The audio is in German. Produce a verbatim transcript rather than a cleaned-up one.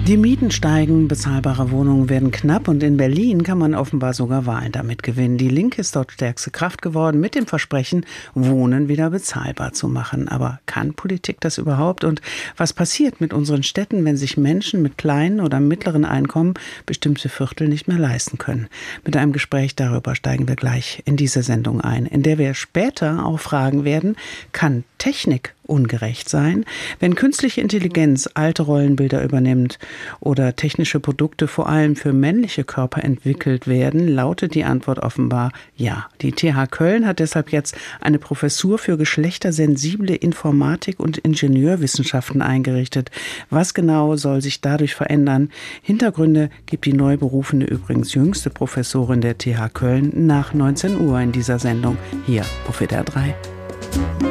Die Mieten steigen, bezahlbare Wohnungen werden knapp und in Berlin kann man offenbar sogar Wahlen damit gewinnen. Die Linke ist dort stärkste Kraft geworden mit dem Versprechen, Wohnen wieder bezahlbar zu machen. Aber kann Politik das überhaupt? Und was passiert mit unseren Städten, wenn sich Menschen mit kleinen oder mittleren Einkommen bestimmte Viertel nicht mehr leisten können? Mit einem Gespräch darüber steigen wir gleich in diese Sendung ein, in der wir später auch fragen werden, kann Technik ungerecht sein, wenn künstliche Intelligenz alte Rollenbilder übernimmt oder technische Produkte vor allem für männliche Körper entwickelt werden, lautet die Antwort offenbar ja. Die T H Köln hat deshalb jetzt eine Professur für geschlechtersensible Informatik und Ingenieurwissenschaften eingerichtet. Was genau soll sich dadurch verändern? Hintergründe gibt die neu berufene, übrigens jüngste Professorin der T H Köln nach neunzehn Uhr in dieser Sendung hier auf W D R drei.